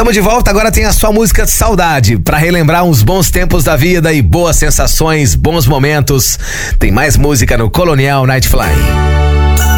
Tamo de volta, agora tem a sua música de saudade, pra relembrar uns bons tempos da vida e boas sensações, bons momentos. Tem mais música no Colonial Nightfly.